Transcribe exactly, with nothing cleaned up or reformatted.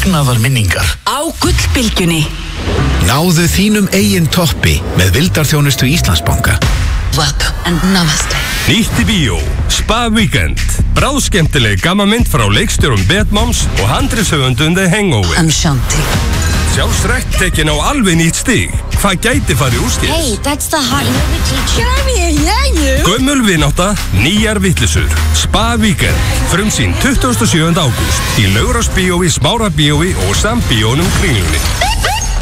magnaðar minningar. Á Gullbylgjunni. Náðu þínum eigin toppi með vildarþjónustu Íslandsbanka. Welcome and namaste. Nýtt í bíó, Spa Weekend. Bráðskemmtileg gammamynd frá leikstjórum Betmoms og handritshöfundum The Hangover. I'm Shanti. Sjálfsrækt tekin á alveg nýtt stig. Hvað gæti farið úrskeiðis? Hey, that's the hot yoga teacher. I'm here, yeah, you. Gömul vinátta, nýjar vittlisur. Spa Weekend. Frumsýnd tuttugasta og sjöunda ágúst í Laugarásbíói, Smárabíói og Sambíónum Kringlunni.